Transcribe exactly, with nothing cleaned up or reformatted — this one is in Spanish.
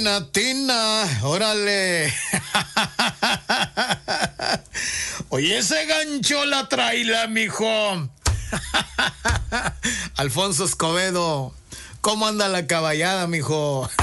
Tina, Tina, órale. Oye, ese gancho la traila, mijo. Alfonso Escobedo, ¿cómo anda la caballada, mijo?